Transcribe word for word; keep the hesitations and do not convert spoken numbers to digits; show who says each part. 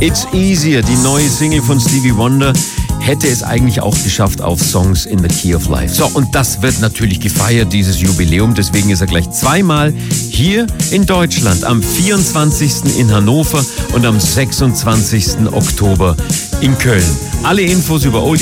Speaker 1: It's Easier, die neue Single von Stevie Wonder, hätte es eigentlich auch geschafft auf Songs in the Key of Life. So, und das wird natürlich gefeiert, dieses Jubiläum. Deswegen ist er gleich zweimal hier in Deutschland, am vierundzwanzigsten in Hannover und am sechsundzwanzigsten Oktober in Köln. Alle Infos über Oldie